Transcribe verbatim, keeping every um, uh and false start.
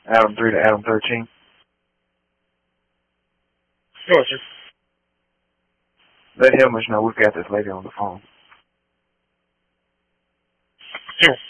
Adam three to Adam thirteen. Sure, sir. Let Helmich know we've got this lady on the phone. Sure.